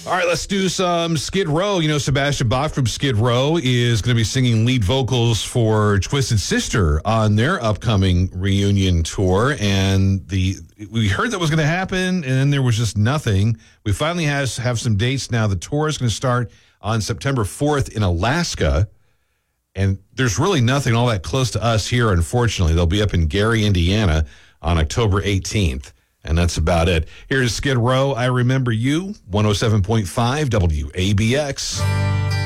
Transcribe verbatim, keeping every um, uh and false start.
All right, let's do some Skid Row. You know, Sebastian Bach from Skid Row is going to be singing lead vocals for Twisted Sister on their upcoming reunion tour. And the we heard that was going to happen, and then there was just nothing. We finally has, have some dates now. The tour is going to start on September fourth in Alaska. And there's really nothing all that close to us here, unfortunately. They'll be up in Gary, Indiana on October eighteenth. And that's about it. Here's Skid Row, I Remember You, one oh seven point five W A B X.